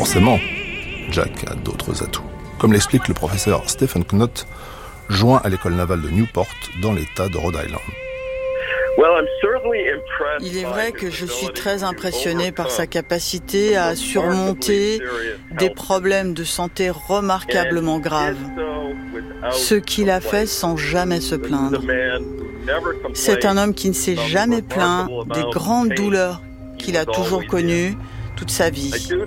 forcément, Jack a d'autres atouts. Comme l'explique le professeur Stephen Knott, joint à l'école navale de Newport dans l'État de Rhode Island. Il est vrai que je suis très impressionné par sa capacité à surmonter des problèmes de santé remarquablement graves. Ce qu'il a fait sans jamais se plaindre. C'est un homme qui ne s'est jamais plaint des grandes douleurs qu'il a toujours connues toute sa vie.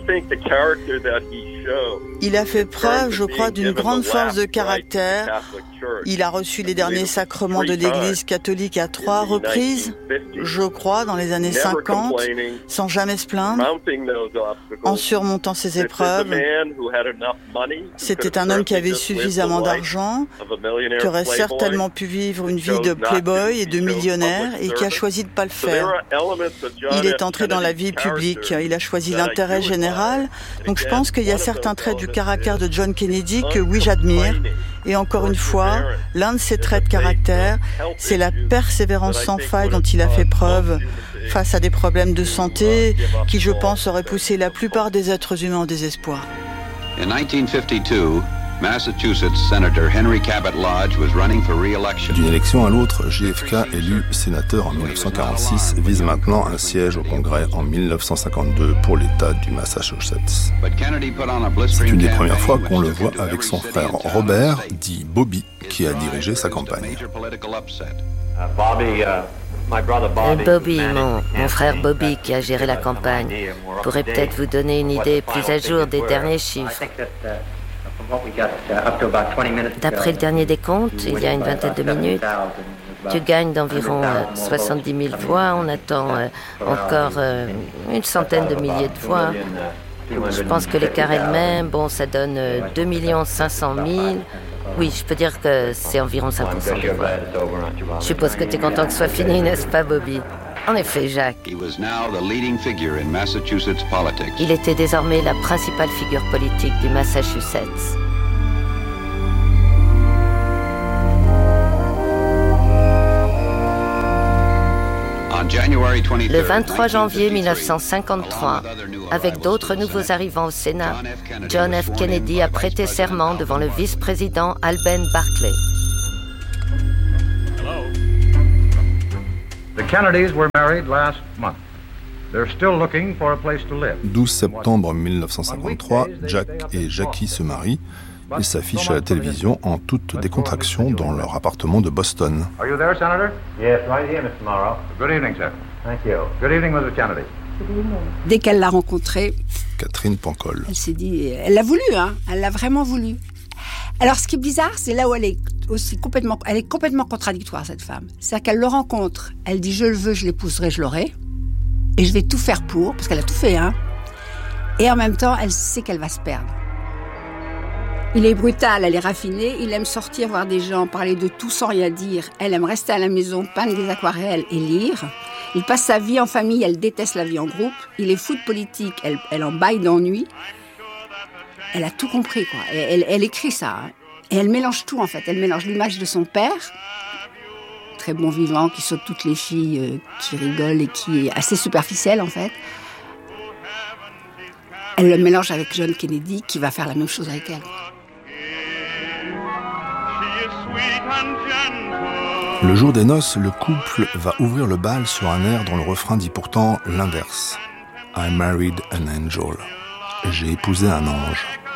Il a fait preuve, je crois, d'une grande force de caractère. Il a reçu les derniers sacrements de l'Église catholique à 3 reprises, je crois, dans les années 50, sans jamais se plaindre, en surmontant ses épreuves. C'était un homme qui avait suffisamment d'argent, qui aurait certainement pu vivre une vie de playboy et de millionnaire, et qui a choisi de ne pas le faire. Il est entré dans la vie publique, il a choisi l'intérêt général, donc je pense qu'il y a certains traits du caractère de John Kennedy que oui, j'admire. Et encore une fois, l'un de ses traits de caractère, c'est la persévérance sans faille dont il a fait preuve face à des problèmes de santé qui, je pense, auraient poussé la plupart des êtres humains au désespoir. In 1952, Massachusetts Senator Henry Cabot Lodge was running for re-election. D'une élection à l'autre, JFK, élu sénateur en 1946, vise maintenant un siège au Congrès en 1952 pour l'État du Massachusetts. C'est une des premières fois qu'on le voit avec son frère Robert, dit Bobby, qui a dirigé sa campagne. Bobby, mon frère Bobby, qui a géré la campagne, pourrait peut-être vous donner une idée plus à jour des derniers chiffres. D'après le dernier décompte, il y a une vingtaine de minutes, tu gagnes d'environ 70 000 voix. On attend encore une centaine de milliers de voix. Je pense que l'écart est le même. Bon, ça donne 2 500 000. Oui, je peux dire que c'est environ 5% des voix. Je suppose que tu es content que ce soit fini, n'est-ce pas, Bobby? En effet, Jacques. Il était désormais la principale figure politique du Massachusetts. Le 23 janvier 1953, avec d'autres nouveaux arrivants au Sénat, John F. Kennedy a prêté serment devant le vice-président Alben Barkley. The Kennedys were married last month. They're still looking for a place to live. 12 septembre 1953, Jack et Jackie se marient et s'affichent à la télévision en toute décontraction dans leur appartement de Boston. Are you there, Senator? Yes, right here, Mr. Morrow. Good evening, sir. Thank you. Good evening, Mrs. Kennedy. Dès qu'elle l'a rencontré, Catherine Pancol. elle s'est dit, elle l'a voulu, hein, elle l'a vraiment voulu. Alors, ce qui est bizarre, c'est là où elle est complètement contradictoire, cette femme. C'est-à-dire qu'elle le rencontre, elle dit, je le veux, je l'épouserai, je l'aurai, et je vais tout faire pour, parce qu'elle a tout fait, hein. Et en même temps, elle sait qu'elle va se perdre. Il est brutal, elle est raffinée, il aime sortir voir des gens, parler de tout sans rien dire. Elle aime rester à la maison, peindre des aquarelles et lire. Il passe sa vie en famille, elle déteste la vie en groupe. Il est fou de politique, elle en baille d'ennui. Elle a tout compris, quoi. Elle écrit ça. Hein. Et elle mélange tout, en fait. Elle mélange l'image de son père, très bon vivant, qui saute toutes les filles, qui rigole et qui est assez superficielle, en fait. Elle le mélange avec John Kennedy, qui va faire la même chose avec elle. Le jour des noces, le couple va ouvrir le bal sur un air dont le refrain dit pourtant l'inverse. I married an angel. J'ai épousé un ange.